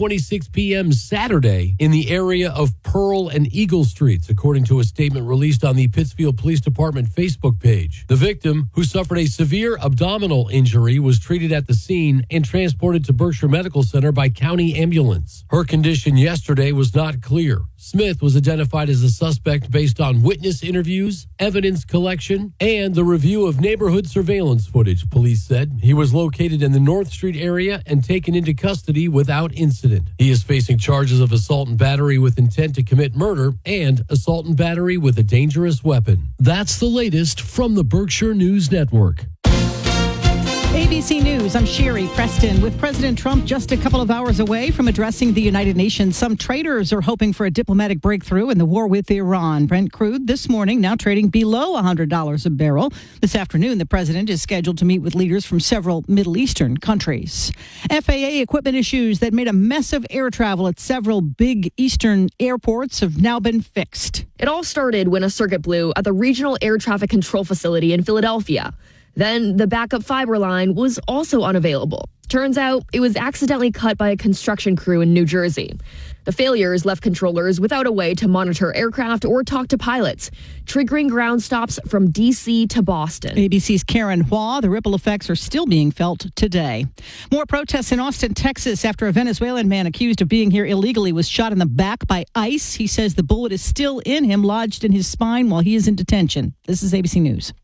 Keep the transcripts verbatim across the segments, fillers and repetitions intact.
twenty-six p.m. Saturday in the area of Pearl and Eagle Streets, according to a statement released on the Pittsfield Police Department Facebook page. The victim, who suffered a severe abdominal injury, was treated at the scene and transported to Berkshire Medical Center by county ambulance. Her condition yesterday was not clear. Smith was identified as a suspect based on witness interviews, evidence collection, and the review of neighborhood surveillance footage, police said. He was located in the North Street area and taken into custody without incident. He is facing charges of assault and battery with intent to commit murder and assault and battery with a dangerous weapon. That's the latest from the Berkshire News Network. A B C News, I'm Sherry Preston. With President Trump just a couple of hours away from addressing the United Nations, some traders are hoping for a diplomatic breakthrough in the war with Iran. Brent crude this morning now trading below one hundred dollars a barrel. This afternoon, the president is scheduled to meet with leaders from several Middle Eastern countries. F A A equipment issues that made a mess of air travel at several big eastern airports have now been fixed. It all started when a circuit blew at the Regional Air Traffic Control Facility in Philadelphia. Then the backup fiber line was also unavailable. Turns out it was accidentally cut by a construction crew in New Jersey. The failures left controllers without a way to monitor aircraft or talk to pilots, triggering ground stops from D C to Boston. A B C's Karen Hua. The ripple effects are still being felt today. More protests in Austin, Texas, after a Venezuelan man accused of being here illegally was shot in the back by ICE. He says the bullet is still in him, lodged in his spine while he is in detention. This is A B C News.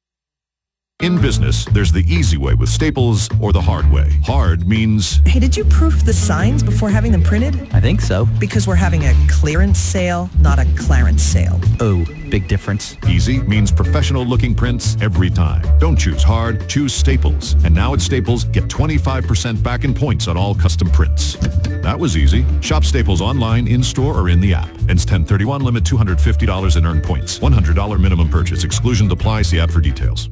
In business, there's the easy way with Staples or the hard way. Hard means... Hey, did you proof the signs before having them printed? I think so. Because we're having a clearance sale, not a clarence sale. Oh, big difference. Easy means professional-looking prints every time. Don't choose hard, choose Staples. And now at Staples, get twenty-five percent back in points on all custom prints. That was easy. Shop Staples online, in-store, or in the app. Ends ten thirty-one, limit two hundred fifty dollars in earned points. one hundred dollars minimum purchase. Exclusions apply. See app for details.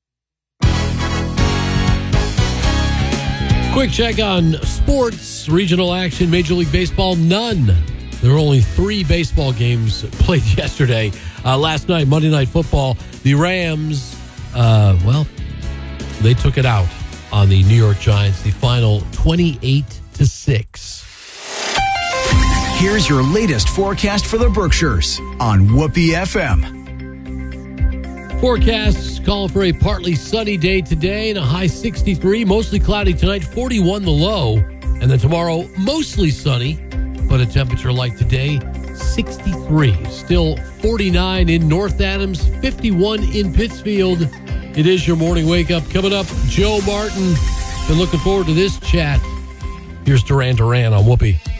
Quick check on sports, regional action, Major League Baseball, none. There were only three baseball games played yesterday. Uh, last night, Monday Night Football, the Rams, uh, well, they took it out on the New York Giants, the final twenty-eight to six. Here's your latest forecast for the Berkshires on Whoopee F M. Forecasts call for a partly sunny day today and a high sixty-three, mostly cloudy tonight, forty-one the low. And then tomorrow, mostly sunny, but a temperature like today, sixty-three. Still forty-nine in North Adams, fifty-one in Pittsfield. It is your morning wake up. Coming up, Joe Martin. Been looking forward to this chat. Here's Duran Duran on Whoopee.